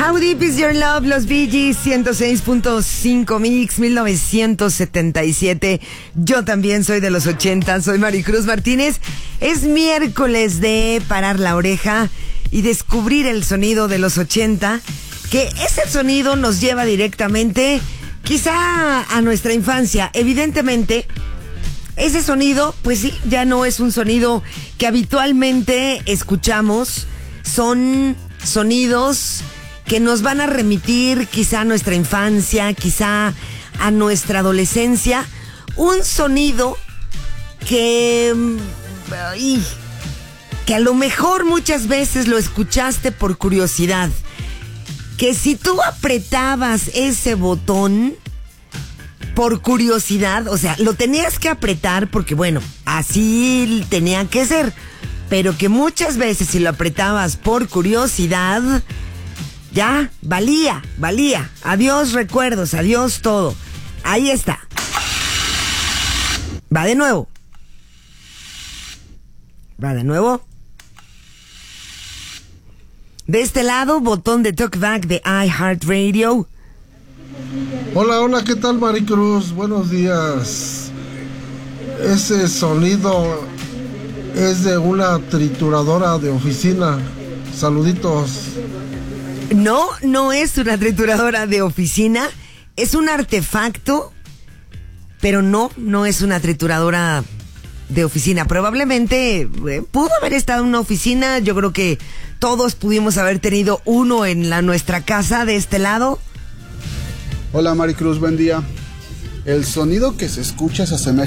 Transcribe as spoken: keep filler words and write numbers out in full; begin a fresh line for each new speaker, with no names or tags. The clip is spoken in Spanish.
How Deep Is Your Love, los Bee Gees, ciento seis punto cinco Mix, mil novecientos setenta y siete. Yo también soy de los ochenta, soy Maricruz Martínez. Es miércoles de parar la oreja y descubrir el sonido de los ochenta, que ese sonido nos lleva directamente, quizá, a nuestra infancia. Evidentemente, ese sonido, pues sí, ya no es un sonido que habitualmente escuchamos. Son sonidos que nos van a remitir quizá a nuestra infancia, quizá a nuestra adolescencia. Un sonido que, ay, que a lo mejor muchas veces lo escuchaste por curiosidad. Que si tú apretabas ese botón por curiosidad, o sea, lo tenías que apretar porque, bueno, así tenía que ser. Pero que muchas veces si lo apretabas por curiosidad, ya, valía, valía. Adiós recuerdos, adiós todo. Ahí está. Va de nuevo. Va de nuevo. De este lado, botón de talkback de iHeartRadio.
Hola, hola, ¿qué tal, Maricruz? Buenos días. Ese sonido es de una trituradora de oficina. Saluditos.
No, no es una trituradora de oficina. Es un artefacto, pero no, no es una trituradora de oficina. Probablemente eh, pudo haber estado en una oficina. Yo creo que todos pudimos haber tenido uno en la nuestra casa de este lado.
Hola, Maricruz, buen día. El sonido que se escucha se asemeja